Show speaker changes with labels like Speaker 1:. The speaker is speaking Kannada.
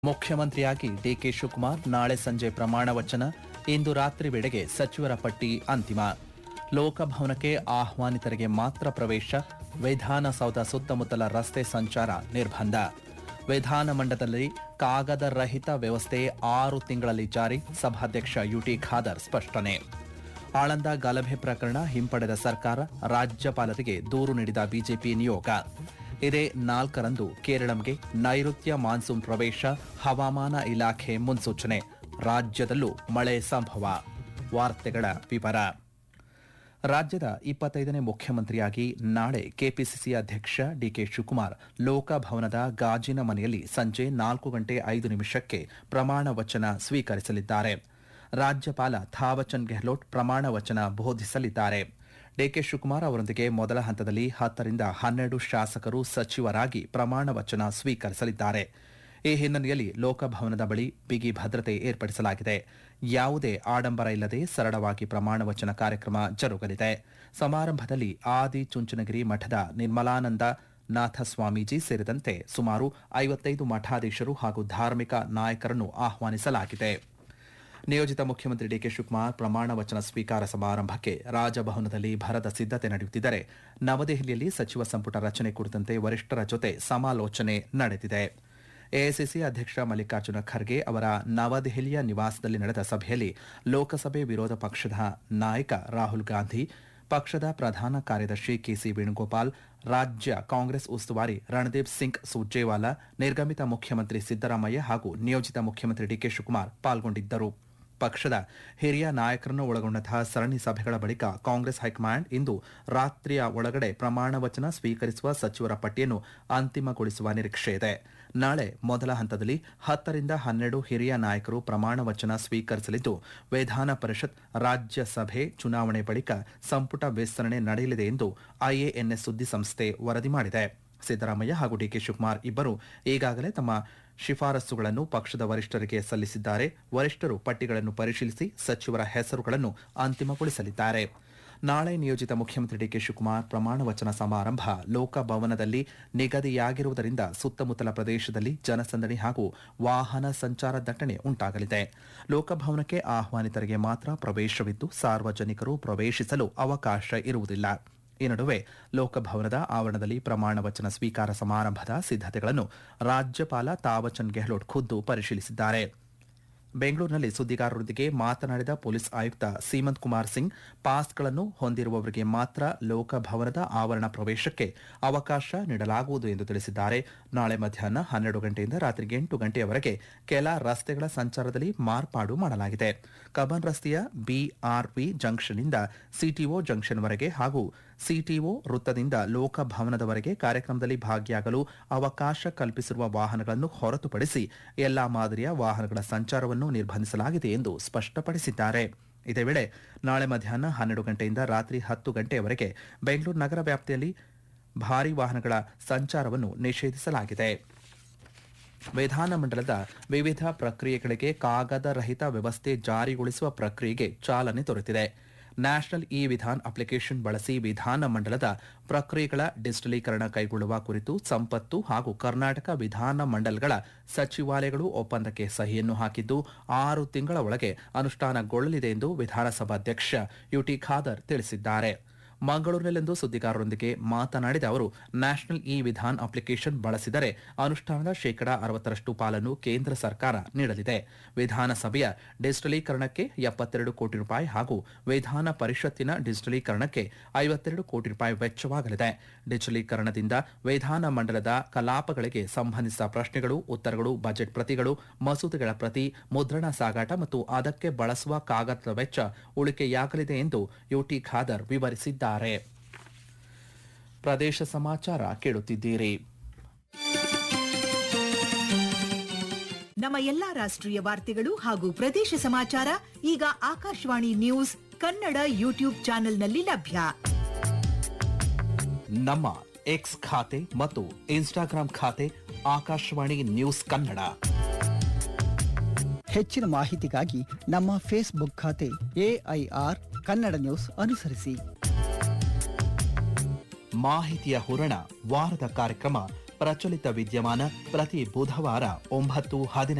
Speaker 1: ಮುಖ್ಯಮಂತ್ರಿಯಾಗಿ ಡಿಕೆ ಶಿವಕುಮಾರ್ ನಾಳೆ ಸಂಜೆ ಪ್ರಮಾಣ ವಚನ. ಇಂದು ರಾತ್ರಿ ವೇಳೆಗೆ ಸಚಿವರ ಪಟ್ಟಿ ಅಂತಿಮ. ಲೋಕಭವನಕ್ಕೆ ಆಹ್ವಾನಿತರಿಗೆ ಮಾತ್ರ ಪ್ರವೇಶ. ವಿಧಾನಸೌಧ ಸುತ್ತಮುತ್ತಲ ರಸ್ತೆ ಸಂಚಾರ ನಿರ್ಬಂಧ. ವಿಧಾನಮಂಡಲದಲ್ಲಿ ಕಾಗದ ರಹಿತ ವ್ಯವಸ್ಥೆ 6 ತಿಂಗಳಲ್ಲಿ ಜಾರಿ. ಸಭಾಧ್ಯಕ್ಷ ಯುಟಿ ಖಾದರ್ ಸ್ಪಷ್ಟನೆ. ಆಳಂದ ಗಲಭೆ ಪ್ರಕರಣ ಹಿಂಪಡೆದ ಸರ್ಕಾರ, ರಾಜ್ಯಪಾಲರಿಗೆ ದೂರು ನೀಡಿದ ಬಿಜೆಪಿ ನಿಯೋಗ. ಇದೇ 4ರಂದು ಕೇರಳಂಗೆ ನೈಋತ್ಯ ಮಾನ್ಸೂನ್ ಪ್ರವೇಶ. ಹವಾಮಾನ ಇಲಾಖೆ ಮುನ್ಸೂಚನೆ. ರಾಜ್ಯದಲ್ಲೂ ಮಳೆ ಸಂಭವ. ವಾರ್ತೆಗಳ ವಿವರ. ರಾಜ್ಯದ 25ನೇ ಮುಖ್ಯಮಂತ್ರಿಯಾಗಿ ನಾಳೆ ಕೆಪಿಸಿಸಿ ಅಧ್ಯಕ್ಷ ಡಿಕೆ ಶಿವಕುಮಾರ್ ಲೋಕಭವನದ ಗಾಜಿನ ಮನೆಯಲ್ಲಿ ಸಂಜೆ 4:05 ಪ್ರಮಾಣ ವಚನ ಸ್ವೀಕರಿಸಲಿದ್ದಾರೆ. ರಾಜ್ಯಪಾಲ ಥಾವರ್ಚಂದ್ ಗೆಹ್ಲೋಟ್ ಪ್ರಮಾಣ ವಚನ ಬೋಧಿಸಲಿದ್ದಾರೆ. ಡಿಕೆ ಶಿವಕುಮಾರ್ ಅವರೊಂದಿಗೆ ಮೊದಲ ಹಂತದಲ್ಲಿ 10ರಿಂದ 12 ಶಾಸಕರು ಸಚಿವರಾಗಿ ಪ್ರಮಾಣ ವಚನ ಸ್ವೀಕರಿಸಲಿದ್ದಾರೆ. ಈ ಹಿನ್ನೆಲೆಯಲ್ಲಿ ಲೋಕಭವನದ ಬಳಿ ಬಿಗಿ ಭದ್ರತೆ ಏರ್ಪಡಿಸಲಾಗಿದೆ. ಯಾವುದೇ ಆಡಂಬರ ಇಲ್ಲದೆ ಸರಳವಾಗಿ ಪ್ರಮಾಣ ವಚನ ಕಾರ್ಯಕ್ರಮ ಜರುಗಲಿದೆ. ಸಮಾರಂಭದಲ್ಲಿ ಆದಿಚುಂಚನಗಿರಿ ಮಠದ ನಿರ್ಮಲಾನಂದ ನಾಥ ಸ್ವಾಮೀಜಿ ಸೇರಿದಂತೆ ಸುಮಾರು 55 ಮಠಾಧೀಶರು ಹಾಗೂ ಧಾರ್ಮಿಕ ನಾಯಕರನ್ನು ಆಹ್ವಾನಿಸಲಾಗಿದೆ. ನಿಯೋಜಿತ ಮುಖ್ಯಮಂತ್ರಿ ಡಿಕೆ ಶಿವಕುಮಾರ್ ಪ್ರಮಾಣ ವಚನ ಸ್ವೀಕಾರ ಸಮಾರಂಭಕ್ಕೆ ರಾಜಭವನದಲ್ಲಿ ಭರದ ಸಿದ್ದತೆ ನಡೆಯುತ್ತಿದ್ದರೆ, ನವದೆಹಲಿಯಲ್ಲಿ ಸಚಿವ ಸಂಪುಟ ರಚನೆ ಕುರಿತಂತೆ ವರಿಷ್ಠರ ಜೊತೆ ಸಮಾಲೋಚನೆ ನಡೆದಿದೆ. ಎಐಸಿಸಿ ಅಧ್ಯಕ್ಷ ಮಲ್ಲಿಕಾರ್ಜುನ ಖರ್ಗೆ ಅವರ ನವದೆಹಲಿಯ ನಿವಾಸದಲ್ಲಿ ನಡೆದ ಸಭೆಯಲ್ಲಿ ಲೋಕಸಭೆ ವಿರೋಧ ಪಕ್ಷದ ನಾಯಕ ರಾಹುಲ್ ಗಾಂಧಿ, ಪಕ್ಷದ ಪ್ರಧಾನ ಕಾರ್ಯದರ್ಶಿ ಕೆಸಿ ವೇಣುಗೋಪಾಲ್, ರಾಜ್ಯ ಕಾಂಗ್ರೆಸ್ ಉಸ್ತುವಾರಿ ರಣದೀಪ್ ಸಿಂಗ್ ಸುರ್ಜೇವಾಲಾ, ನಿರ್ಗಮಿತ ಮುಖ್ಯಮಂತ್ರಿ ಸಿದ್ದರಾಮಯ್ಯ ಹಾಗೂ ನಿಯೋಜಿತ ಮುಖ್ಯಮಂತ್ರಿ ಡಿಕೆ ಶಿವಕುಮಾರ್ ಪಾಲ್ಗೊಂಡಿದ್ದರು. ಪಕ್ಷದ ಹಿರಿಯ ನಾಯಕರನ್ನು ಒಳಗೊಂಡಂತಹ ಸರಣಿ ಸಭೆಗಳ ಬಳಿಕ ಕಾಂಗ್ರೆಸ್ ಹೈಕಮಾಂಡ್ ಇಂದು ರಾತ್ರಿಯ ಒಳಗಡೆ ಪ್ರಮಾಣ ವಚನ ಸ್ವೀಕರಿಸುವ ಸಚಿವರ ಪಟ್ಟಿಯನ್ನು ಅಂತಿಮಗೊಳಿಸುವ ನಿರೀಕ್ಷೆ ಇದೆ. ನಾಳೆ ಮೊದಲ ಹಂತದಲ್ಲಿ 10ರಿಂದ 12 ಹಿರಿಯ ನಾಯಕರು ಪ್ರಮಾಣ ವಚನ ಸ್ವೀಕರಿಸಲಿದ್ದು, ವಿಧಾನ ಪರಿಷತ್, ರಾಜ್ಯಸಭೆ ಚುನಾವಣೆ ಬಳಿಕ ಸಂಪುಟ ವಿಸ್ತರಣೆ ನಡೆಯಲಿದೆ ಎಂದು ಐಎಎನ್ಎಸ್ ಸುದ್ದಿ ಸಂಸ್ಥೆ ವರದಿ ಮಾಡಿದೆ. ಸಿದ್ದರಾಮಯ್ಯ ಹಾಗೂ ಡಿಕೆ ಶಿವಕುಮಾರ್ ಇಬ್ಬರು ಈಗಾಗಲೇ ತಮ್ಮ ಶಿಫಾರಸುಗಳನ್ನು ಪಕ್ಷದ ವರಿಷ್ಠರಿಗೆ ಸಲ್ಲಿಸಿದ್ದಾರೆ. ವರಿಷ್ಠರು ಪಟ್ಟಿಗಳನ್ನು ಪರಿಶೀಲಿಸಿ ಸಚಿವರ ಹೆಸರುಗಳನ್ನು ಅಂತಿಮಗೊಳಿಸಲಿದ್ದಾರೆ. ನಾಳೆ ನಿಯೋಜಿತ ಮುಖ್ಯಮಂತ್ರಿ ಡಿಕೆ ಶಿವಕುಮಾರ್ ಪ್ರಮಾಣ ವಚನ ಸಮಾರಂಭ ಲೋಕಭವನದಲ್ಲಿ ನಿಗದಿಯಾಗಿರುವುದರಿಂದ ಸುತ್ತಮುತ್ತಲ ಪ್ರದೇಶದಲ್ಲಿ ಜನಸಂದಣಿ ಹಾಗೂ ವಾಹನ ಸಂಚಾರ ದಟ್ಟಣೆ ಉಂಟಾಗಲಿದೆ. ಲೋಕಭವನಕ್ಕೆ ಆಹ್ವಾನಿತರಿಗೆ ಮಾತ್ರ ಪ್ರವೇಶವಿದ್ದು, ಸಾರ್ವಜನಿಕರು ಪ್ರವೇಶಿಸಲು ಅವಕಾಶ ಇರುವುದಿಲ್ಲ. ಈ ನಡುವೆ ಲೋಕಭವನದ ಆವರಣದಲ್ಲಿ ಪ್ರಮಾಣ ವಚನ ಸ್ವೀಕಾರ ಸಮಾರಂಭದ ಸಿದ್ದತೆಗಳನ್ನು ರಾಜ್ಯಪಾಲ ಥಾವರ್ಚಂದ್ ಗೆಹ್ಲೋಟ್ ಖುದ್ದು ಪರಿಶೀಲಿಸಿದ್ದಾರೆ. ಬೆಂಗಳೂರಿನಲ್ಲಿ ಸುದ್ದಿಗಾರರೊಂದಿಗೆ ಮಾತನಾಡಿದ ಪೊಲೀಸ್ ಆಯುಕ್ತ ಸೀಮಂತ್ ಕುಮಾರ್ ಸಿಂಗ್, ಪಾಸ್ಗಳನ್ನು ಹೊಂದಿರುವವರಿಗೆ ಮಾತ್ರ ಲೋಕಭವನದ ಆವರಣ ಪ್ರವೇಶಕ್ಕೆ ಅವಕಾಶ ನೀಡಲಾಗುವುದು ಎಂದು ತಿಳಿಸಿದ್ದಾರೆ. ನಾಳೆ ಮಧ್ಯಾಹ್ನ 12 ಗಂಟೆಯಿಂದ ರಾತ್ರಿ 8 ಗಂಟೆಯವರೆಗೆ ಕೆಲ ರಸ್ತೆಗಳ ಸಂಚಾರದಲ್ಲಿ ಮಾರ್ಪಾಡು ಮಾಡಲಾಗಿದೆ. ಕಬ್ಬನ್ ರಸ್ತೆಯ ಬಿಆರ್ವಿ ಜಂಕ್ಷನ್ನಿಂದ ಸಿಟಿಒ ಜಂಕ್ಷನ್ವರೆಗೆ ಹಾಗೂ ಸಿಟಿಒ ವೃತ್ತದಿಂದ ಲೋಕಭವನದವರೆಗೆ ಕಾರ್ಯಕ್ರಮದಲ್ಲಿ ಭಾಗಿಯಾಗಲು ಅವಕಾಶ ಕಲ್ಪಿಸಿರುವ ವಾಹನಗಳನ್ನು ಹೊರತುಪಡಿಸಿ ಎಲ್ಲಾ ಮಾದರಿಯ ವಾಹನಗಳ ಸಂಚಾರವನ್ನು ನಿರ್ಬಂಧಿಸಲಾಗಿದೆ ಎಂದು ಸ್ಪಷ್ಟಪಡಿಸಿದ್ದಾರೆ. ಇದೇ ವೇಳೆ ನಾಳೆ ಮಧ್ಯಾಹ್ನ 12 ಗಂಟೆಯಿಂದ ರಾತ್ರಿ 10 ಗಂಟೆಯವರೆಗೆ ಬೆಂಗಳೂರು ನಗರ ವ್ಯಾಪ್ತಿಯಲ್ಲಿ ಭಾರೀ ವಾಹನಗಳ ಸಂಚಾರವನ್ನು ನಿಷೇಧಿಸಲಾಗಿದೆ. ವಿಧಾನಮಂಡಲದ ವಿವಿಧ ಪ್ರಕ್ರಿಯೆಗಳಿಗೆ ಕಾಗದ ರಹಿತ ವ್ಯವಸ್ಥೆ ಜಾರಿಗೊಳಿಸುವ ಪ್ರಕ್ರಿಯೆಗೆ ಚಾಲನೆ ದೊರೆತಿದೆ. ನ್ಯಾಷನಲ್ ಇ ವಿಧಾನ್ ಅಪ್ಲಿಕೇಶನ್ ಬಳಸಿ ವಿಧಾನಮಂಡಲದ ಪ್ರಕ್ರಿಯೆಗಳ ಡಿಜಿಟಲೀಕರಣ ಕೈಗೊಳ್ಳುವ ಕುರಿತು ಸಂಪತ್ತು ಹಾಗೂ ಕರ್ನಾಟಕ ವಿಧಾನ ಮಂಡಲಗಳ ಸಚಿವಾಲಯಗಳು ಒಪ್ಪಂದಕ್ಕೆ ಸಹಿಯನ್ನು ಹಾಕಿದ್ದು 6 ತಿಂಗಳ ಒಳಗೆ ಅನುಷ್ಠಾನಗೊಳ್ಳಲಿದೆ ಎಂದು ವಿಧಾನಸಭಾಧ್ಯಕ್ಷ ಯುಟಿ ಖಾದರ್ ತಿಳಿಸಿದ್ದಾರೆ. ಮಂಗಳೂರಿನಲ್ಲಿಂದು ಸುದ್ದಿಗಾರರೊಂದಿಗೆ ಮಾತನಾಡಿದ ಅವರು, ನ್ಯಾಷನಲ್ ಇ ವಿಧಾನ್ ಅಪ್ಲಿಕೇಶನ್ ಬಳಸಿದರೆ ಅನುಷ್ಠಾನದ 60% ಪಾಲನ್ನು ಕೇಂದ್ರ ಸರ್ಕಾರ ನೀಡಲಿದೆ. ವಿಧಾನಸಭೆಯ ಡಿಜಿಟಲೀಕರಣಕ್ಕೆ 72 ಕೋಟಿ ರೂಪಾಯಿ ಹಾಗೂ ವಿಧಾನ ಪರಿಷತ್ತಿನ ಡಿಜಿಟಲೀಕರಣಕ್ಕೆ 52 ಕೋಟಿ ರೂಪಾಯಿ ವೆಚ್ಚವಾಗಲಿದೆ. ಡಿಜಿಟಲೀಕರಣದಿಂದ ವಿಧಾನಮಂಡಲದ ಕಲಾಪಗಳಿಗೆ ಸಂಬಂಧಿಸಿದ ಪ್ರಶ್ನೆಗಳು, ಉತ್ತರಗಳು, ಬಜೆಟ್ ಪ್ರತಿಗಳು, ಮಸೂದೆಗಳ ಪ್ರತಿ, ಮುದ್ರಣ ಸಾಗಾಟ ಮತ್ತು ಅದಕ್ಕೆ ಬಳಸುವ ಕಾಗದದ ವೆಚ್ಚ ಉಳಿಕೆಯಾಗಲಿದೆ ಎಂದು ಯುಟಿ ಖಾದರ್ ವಿವರಿಸಿದ್ದಾರೆ. ಪ್ರದೇಶ ಸಮಾಚಾರ ಕೇಳುತ್ತಿದ್ದೀರಿ.
Speaker 2: ನಮ್ಮ ಎಲ್ಲಾ ರಾಷ್ಟ್ರೀಯ ವಾರ್ತೆಗಳು ಹಾಗೂ ಪ್ರದೇಶ ಸಮಾಚಾರ ಈಗ ಆಕಾಶವಾಣಿ ನ್ಯೂಸ್ ಕನ್ನಡ ಯೂಟ್ಯೂಬ್ ಚಾನೆಲ್ನಲ್ಲಿ ಲಭ್ಯ.
Speaker 1: ನಮ್ಮ ಎಕ್ಸ್ ಖಾತೆ ಮತ್ತು ಇನ್ಸ್ಟಾಗ್ರಾಂ ಖಾತೆ ಆಕಾಶವಾಣಿ ನ್ಯೂಸ್ ಕನ್ನಡ.
Speaker 3: ಹೆಚ್ಚಿನ ಮಾಹಿತಿಗಾಗಿ ನಮ್ಮ ಫೇಸ್ಬುಕ್ ಖಾತೆ AIR ಕನ್ನಡ ನ್ಯೂಸ್ ಅನುಸರಿಸಿ.
Speaker 1: ಮಾಹಿತಿಯ ಹೂರಣ, ವಾರದ ಕಾರ್ಯಕ್ರಮ ಪ್ರಚಲಿತ ವಿದ್ಯಮಾನ ಪ್ರತಿ ಬುಧವಾರ 9:15